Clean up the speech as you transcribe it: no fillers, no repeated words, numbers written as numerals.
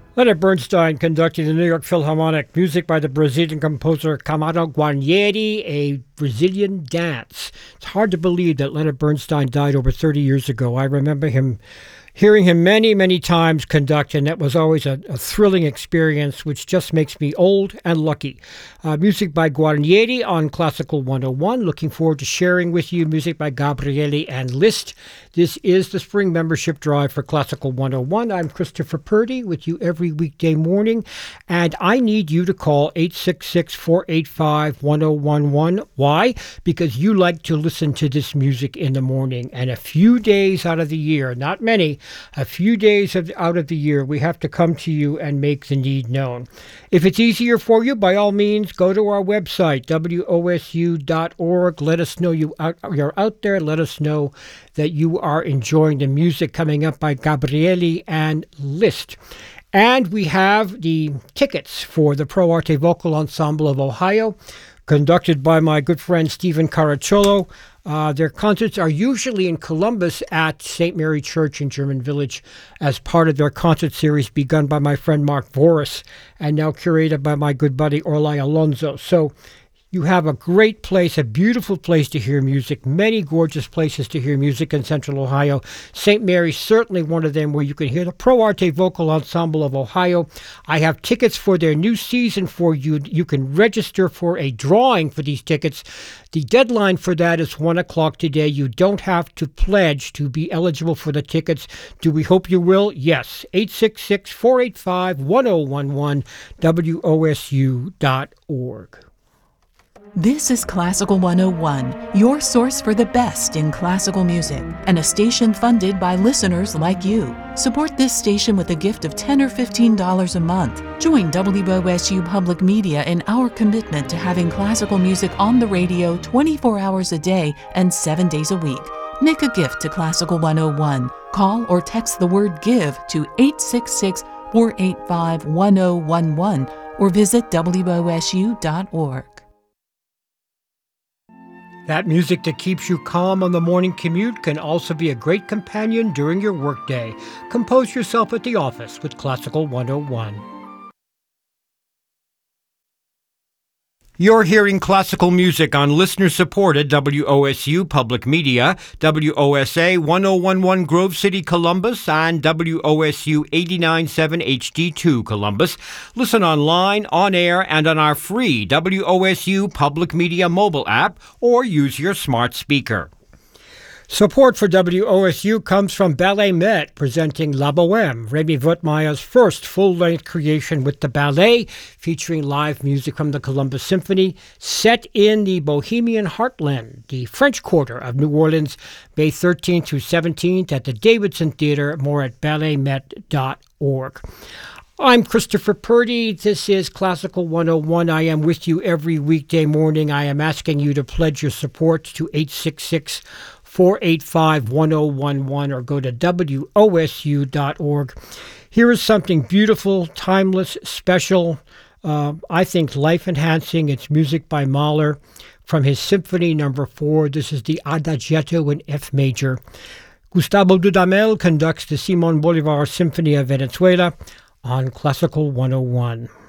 Leonard Bernstein conducting the New York Philharmonic, music by the Brazilian composer Camargo Guarnieri, a Brazilian dance. It's hard to believe that Leonard Bernstein died over 30 years ago. I remember hearing him many, many times conduct, and that was always a thrilling experience, which just makes me old and lucky. Music by Guarnieri on Classical 101. Looking forward to sharing with you music by Gabrieli and Liszt. This is the spring membership drive for Classical 101. I'm Christopher Purdy with you every weekday morning, and I need you to call 866-485-1011. Why? Because you like to listen to this music in the morning, and a few days out of the year, not many, a few days out of the year, we have to come to you and make the need known. If it's easier for you, by all means, go to our website, wosu.org. Let us know you're out there. Let us know that you are enjoying the music coming up by Gabrieli and Liszt. And we have the tickets for the Pro Arte Vocal Ensemble of Ohio, conducted by my good friend Stephen Caracciolo. Their concerts are usually in Columbus at St. Mary Church in German Village as part of their concert series begun by my friend Mark Voris and now curated by my good buddy Orlai Alonso. So you have a great place, a beautiful place to hear music, many gorgeous places to hear music in Central Ohio. St. Mary's certainly one of them where you can hear the Pro Arte Vocal Ensemble of Ohio. I have tickets for their new season for you. You can register for a drawing for these tickets. The deadline for that is 1 o'clock today. You don't have to pledge to be eligible for the tickets. Do we hope you will? Yes. 866-485-1011, WOSU.org. This is Classical 101, your source for the best in classical music, and a station funded by listeners like you. Support this station with a gift of $10 or $15 a month. Join WOSU Public Media in our commitment to having classical music on the radio 24 hours a day and 7 days a week. Make a gift to Classical 101. Call or text the word GIVE to 866-485-1011 or visit WOSU.org. That music that keeps you calm on the morning commute can also be a great companion during your workday. Compose yourself at the office with Classical 101. You're hearing classical music on listener-supported WOSU Public Media, WOSA 1011 Grove City, Columbus, and WOSU 89.7 HD2 Columbus. Listen online, on air, and on our free WOSU Public Media mobile app, or use your smart speaker. Support for WOSU comes from Ballet Met, presenting La Bohème, Rémi Voetmajer's first full-length creation with the ballet, featuring live music from the Columbus Symphony, set in the Bohemian heartland, the French Quarter of New Orleans, May 13th through 17th at the Davidson Theater. More at balletmet.org. I'm Christopher Purdy. This is Classical 101. I am with you every weekday morning. I am asking you to pledge your support to 866-485-1011 or go to WOSU.org. Here is something beautiful, timeless, special, I think life-enhancing. It's music by Mahler from his Symphony No. 4. This is the Adagietto in F major. Gustavo Dudamel conducts the Simon Bolivar Symphony of Venezuela on Classical 101.